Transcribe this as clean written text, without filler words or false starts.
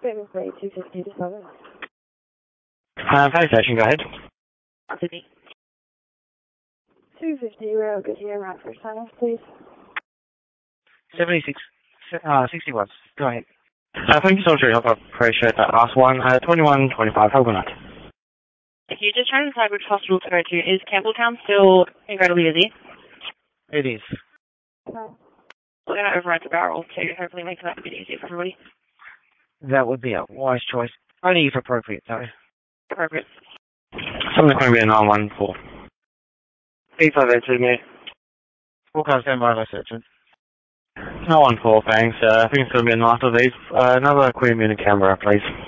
Famous Bay 250 to 7. Fire station, go ahead. Sydney. 250, rail, good here, around first time, please. 61. Go ahead. Thank you so much for your help. I appreciate that. Last one, 2125. Have a good night. If you just trying to decide which hospital to go to, is Campbelltown still incredibly busy? It is. No. We're going to override the barrel to hopefully make that a bit easier for everybody. That would be a wise choice. Only if appropriate, though. Appropriate. Something going to be a 914. P582, mate. Full car stand by, searching. 914, thanks. I think it's going to be a night of these. Another Queen Unit Canberra, please.